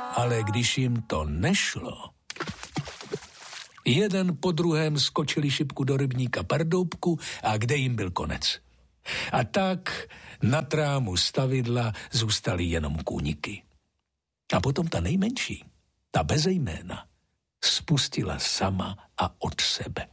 Ale když jim to nešlo, jeden po druhém skočili šipku do rybníka Pardoubku a kde jim byl konec. A tak na trámu stavidla zůstaly jenom kůniky. A potom ta nejmenší, ta beze jména, spustila sama a od sebe.